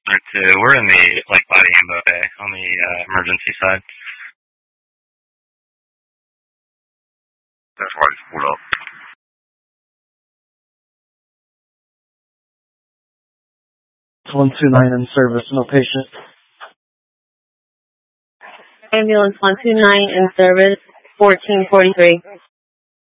102. We're in the body ambo bay on the emergency side. That's why I just pulled up. It's 129 in service, no patient. Ambulance 129 in service, 1443.